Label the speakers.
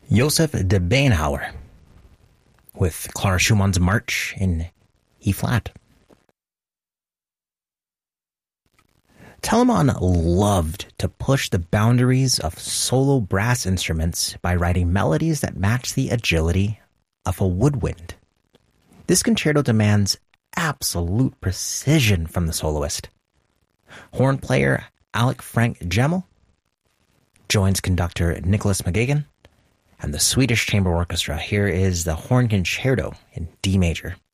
Speaker 1: Josef de Beenhauer with Clara Schumann's March in E-flat. Telemann loved to push the boundaries of solo brass instruments by writing melodies that match the agility of a woodwind. This concerto demands absolute precision from the soloist. Horn player Alec Frank Gemmel joins conductor Nicholas McGuigan and the Swedish Chamber Orchestra. Here is the Horn Concerto in D major.